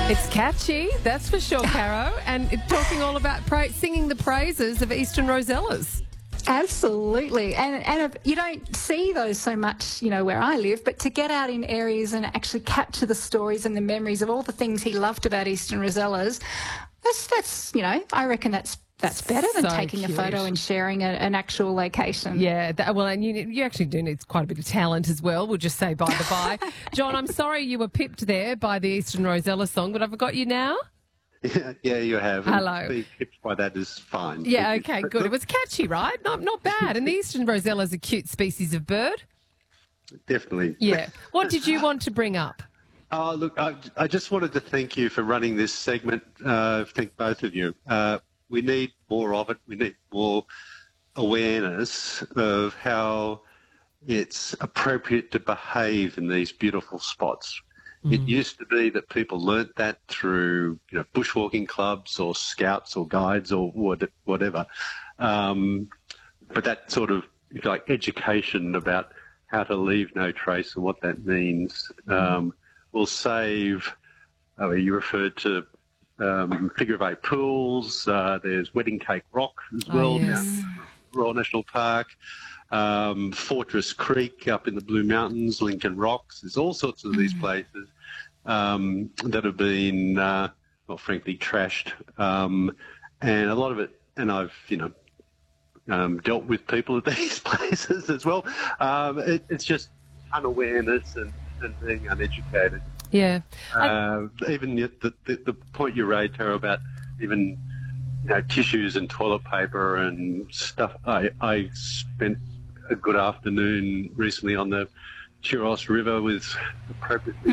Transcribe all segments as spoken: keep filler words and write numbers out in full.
It's catchy, that's for sure, Caro, and it- talking all about pra- singing the praises of Eastern Rosellas. Absolutely. And and you don't see those so much, you know, where I live, but to get out in areas and actually capture the stories and the memories of all the things he loved about Eastern Rosellas, that's, that's you know, I reckon that's that's better than So taking cute. a photo and sharing a, an actual location. Yeah, that, well, and you you actually do need quite a bit of talent as well, we'll just say by the by. John, I'm sorry you were pipped there by the Eastern Rosella song, but I've got you now. Yeah, yeah, you have. Hello. And being pipped by that is fine. Yeah, okay, good. It was catchy, right? Not not bad. And the Eastern Rosella is a cute species of bird. Definitely. Yeah. What did you want to bring up? Oh, look, I, I just wanted to thank you for running this segment. Uh, thank both of you. Uh, we need more of it. We need more awareness of how it's appropriate to behave in these beautiful spots. It used to be that people learnt that through, you know, bushwalking clubs or scouts or guides or what, whatever. Um, but that sort of, if you like, education about how to leave no trace and what that means um, will save. Oh, you referred to um, figure of eight pools. Uh, there's Wedding Cake Rock as well Oh, yes. down at Royal National Park. Um, Fortress Creek up in the Blue Mountains, Lincoln Rocks. There's all sorts of these places um, that have been, uh, well, frankly, trashed. Um, and a lot of it, and I've, you know, um, dealt with people at these places as well. Um, it, it's just unawareness and, and being uneducated. Yeah. I- Uh, even the, the, the point you raised, Tara, about even, you know, tissues and toilet paper and stuff. I, I spent a good afternoon recently on the Chiros River with appropriately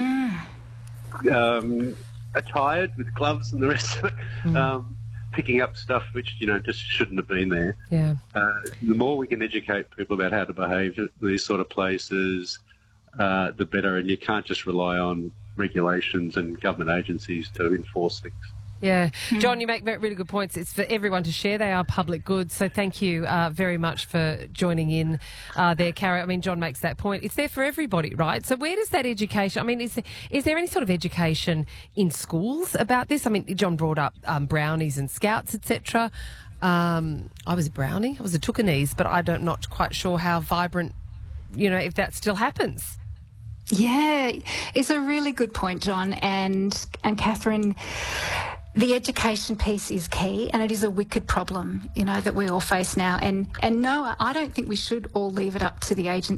um, attired with gloves and the rest of it, um, picking up stuff which, you know, just shouldn't have been there. yeah. Uh, the more we can educate people about how to behave at these sort of places, uh, the better. And you can't just rely on regulations and government agencies to enforce things. Yeah. John, you make ve- really good points. It's for everyone to share. They are public goods. So thank you uh, very much for joining in uh, there, Caro. I mean, John makes that point. It's there for everybody, right? So where does that education, I mean, is there, is there any sort of education in schools about this? I mean, John brought up um, brownies and scouts, et cetera. Um, I was a brownie. I was a Tookanese, but I don't not quite sure how vibrant, you know, if that still happens. Yeah, it's a really good point, John. And and Catherine, the education piece is key, and it is a wicked problem, you know, that we all face now. And and no, I don't think we should all leave it up to the agency.